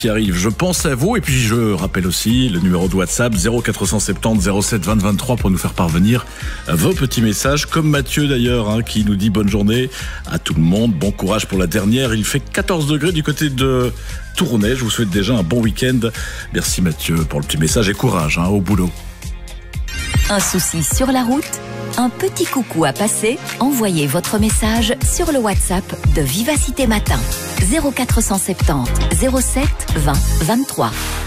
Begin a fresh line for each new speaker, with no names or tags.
qui arrive. Je pense à vous et puis je rappelle aussi le numéro de WhatsApp 0470 07 20 23 pour nous faire parvenir vos petits messages, comme Mathieu d'ailleurs qui nous dit bonne journée à tout le monde, bon courage pour la dernière. Il fait 14 degrés du côté de Tournai. Je vous souhaite déjà un bon week-end. Merci Mathieu pour le petit message et courage au boulot.
Un souci sur la route? Un petit coucou à passer? Envoyez votre message sur le WhatsApp de Vivacité Matin. 0470 07 20 23.